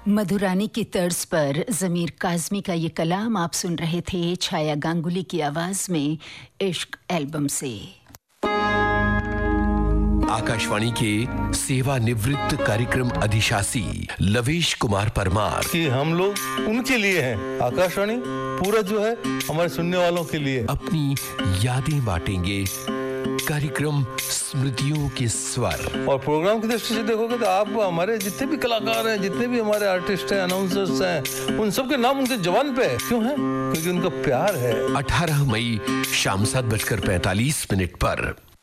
मधुरानी की तर्ज पर ज़मीर काज़मी का ये कलाम आप सुन रहे थे छाया गांगुली की आवाज में इश्क एल्बम से। आकाशवाणी के सेवानिवृत्त कार्यक्रम अधिशासी लवेश कुमार परमार कि हम लोग उनके लिए हैं, आकाशवाणी पूरा जो है हमारे सुनने वालों के लिए अपनी यादें बांटेंगे। कार्यक्रम स्मृतियों के स्वर और प्रोग्राम की दृष्टि से देखोगे तो आप हमारे जितने भी कलाकार हैं, जितने भी हमारे आर्टिस्ट हैं, अनाउंसर्स हैं, उन सब के नाम उनके जवान पे है। क्यों है? क्योंकि उनका प्यार है। 18 मई शाम 7:45 पर